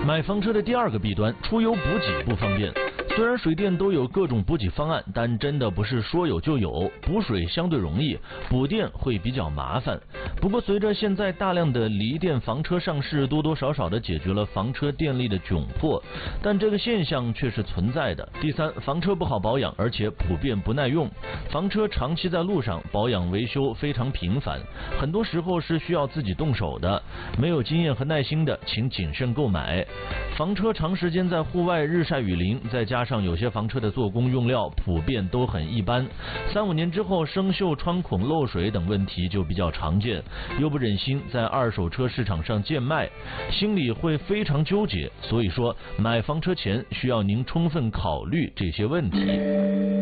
买房车的第二个弊端，出游补给不方便。虽然水电都有各种补给方案，但真的不是说有就有。补水相对容易，补电会比较麻烦。不过随着现在大量的锂电房车上市，多多少少的解决了房车电力的窘迫，但这个现象却是存在的。第三，房车不好保养，而且普遍不耐用。房车长期在路上，保养维修非常频繁，很多时候是需要自己动手的。没有经验和耐心的，请谨慎购买。房车长时间在户外日晒雨淋，再加上有些房车的做工用料普遍都很一般，3-5年之后生锈、穿孔、漏水等问题就比较常见，又不忍心在二手车市场上贱卖，心里会非常纠结。所以说，买房车前需要您充分考虑这些问题。